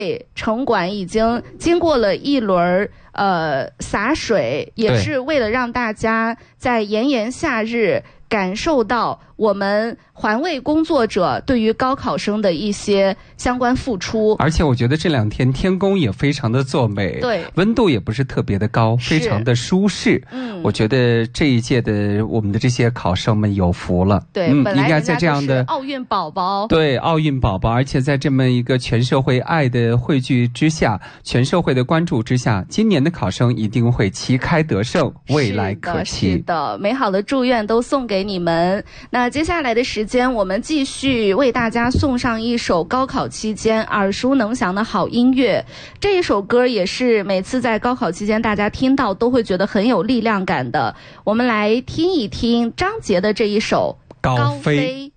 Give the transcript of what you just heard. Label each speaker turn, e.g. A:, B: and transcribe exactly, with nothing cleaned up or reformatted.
A: 城管已经经过了一轮呃洒水，也是为了让大家在炎炎夏日感受到我们环卫工作者对于高考生的一些相关付出。
B: 而且我觉得这两天天公也非常的作美，
A: 对，
B: 温度也不是特别的高，非常的舒适。嗯，我觉得这一届的我们的这些考生们有福了。
A: 对，
B: 嗯，
A: 本来
B: 应该在这样的
A: 奥运宝宝，
B: 对，奥运宝宝，而且在这么一个全社会爱的汇聚之下，全社会的关注之下，今年的考生一定会旗开得胜，未来可期。
A: 是的，是的，美好的祝愿都送给你们。那接下来的时间，我们继续为大家送上一首高考期间耳熟能详的好音乐。这一首歌也是每次在高考期间大家听到都会觉得很有力量感的。我们来听一听张杰的这一首《高飞》。